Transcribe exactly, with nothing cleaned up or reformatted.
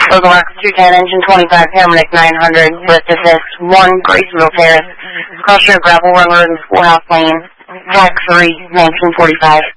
Local Rock two ten, engine twenty-five, Paramedic nine hundred, with assist one, Graceville Terrace, cross road gravel run road and schoolhouse lane, track three, nineteen forty-five.